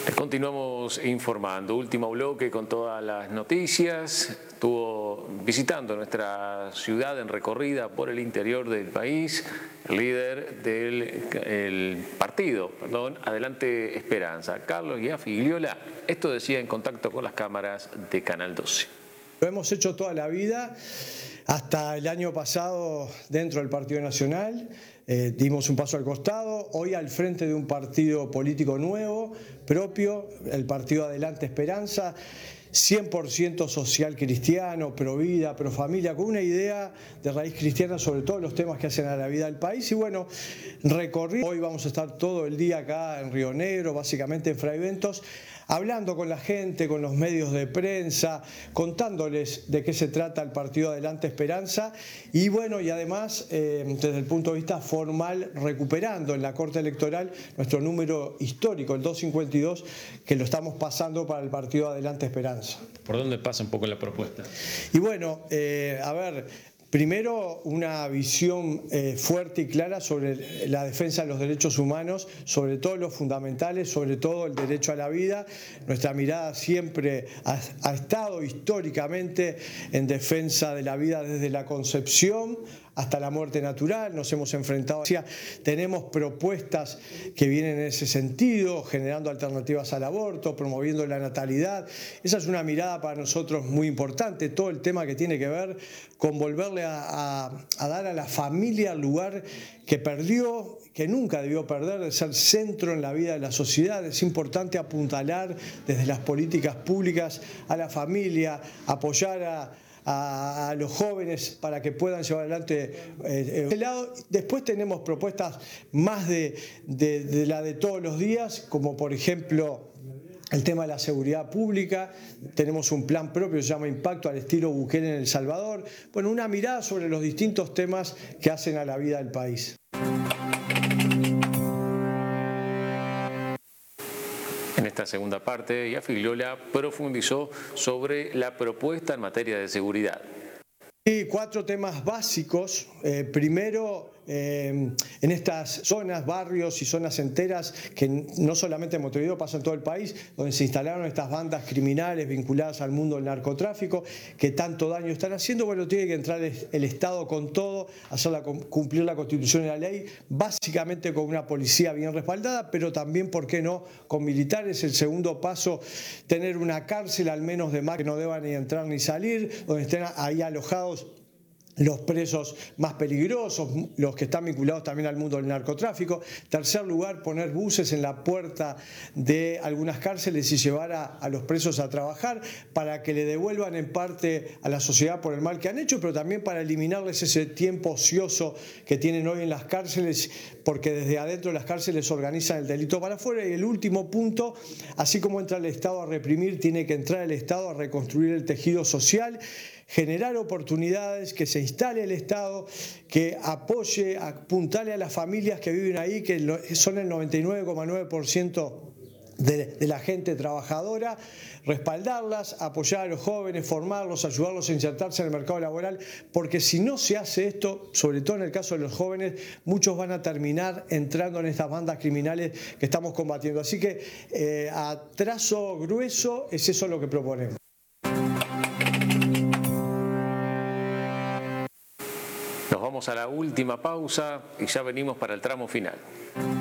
Continuamos informando. Último bloque con todas las noticias. Estuvo visitando nuestra ciudad en recorrida por el interior del país el líder del partido, Adelante Esperanza, Carlos Iafigliola. Esto decía en contacto con las cámaras de Canal 12. Lo hemos hecho toda la vida, hasta el año pasado dentro del Partido Nacional. Dimos un paso al costado, hoy al frente de un partido político nuevo, propio, el partido Adelante Esperanza, 100% social cristiano, pro vida, pro familia, con una idea de raíz cristiana sobre todos los temas que hacen a la vida del país. Y bueno, recorrí, hoy vamos a estar todo el día acá en Río Negro, básicamente en Fraiventos, hablando con la gente, con los medios de prensa, contándoles de qué se trata el partido Adelante Esperanza y bueno, y además desde el punto de vista formal, recuperando en la Corte Electoral nuestro número histórico, el 252, que lo estamos pasando para el partido Adelante Esperanza. ¿Por dónde pasa un poco la propuesta? Y bueno, a ver, primero, una visión fuerte y clara sobre la defensa de los derechos humanos, sobre todo los fundamentales, sobre todo el derecho a la vida. Nuestra mirada siempre ha estado históricamente en defensa de la vida desde la concepción hasta la muerte natural. Nos hemos enfrentado hacia, tenemos propuestas que vienen en ese sentido, generando alternativas al aborto, promoviendo la natalidad. Esa es una mirada para nosotros muy importante, todo el tema que tiene que ver con volverle a dar a la familia el lugar que perdió, que nunca debió perder, de ser centro en la vida de la sociedad. Es importante apuntalar desde las políticas públicas a la familia, apoyar a los jóvenes para que puedan llevar adelante Después tenemos propuestas más de la de todos los días, como por ejemplo el tema de la seguridad pública. Tenemos un plan propio que se llama Impacto al estilo Bukele en El Salvador. Bueno, una mirada sobre los distintos temas que hacen a la vida del país. En esta segunda parte, Iafigliola profundizó sobre la propuesta en materia de seguridad. Sí, 4 temas básicos. Primero, en estas zonas, barrios y zonas enteras que no solamente en Montevideo, pasa en todo el país, donde se instalaron estas bandas criminales vinculadas al mundo del narcotráfico, que tanto daño están haciendo. Bueno, tiene que entrar el Estado con todo, cumplir la Constitución y la ley, básicamente con una policía bien respaldada, pero también, ¿por qué no?, con militares. El segundo paso, tener una cárcel al menos de más que no deban ni entrar ni salir, donde estén ahí alojados los presos más peligrosos, los que están vinculados también al mundo del narcotráfico. Tercer lugar, poner buses en la puerta de algunas cárceles y llevar a los presos a trabajar para que le devuelvan en parte a la sociedad por el mal que han hecho, pero también para eliminarles ese tiempo ocioso que tienen hoy en las cárceles, porque desde adentro de las cárceles organizan el delito para afuera. Y el último punto, así como entra el Estado a reprimir, tiene que entrar el Estado a reconstruir el tejido social, generar oportunidades, que se instale el Estado, que apoye, apuntale a las familias que viven ahí, que son el 99,9% de la gente trabajadora, respaldarlas, apoyar a los jóvenes, formarlos, ayudarlos a insertarse en el mercado laboral, porque si no se hace esto, sobre todo en el caso de los jóvenes, muchos van a terminar entrando en estas bandas criminales que estamos combatiendo. Así que a trazo grueso es eso lo que proponemos. Nos vamos a la última pausa y ya venimos para el tramo final.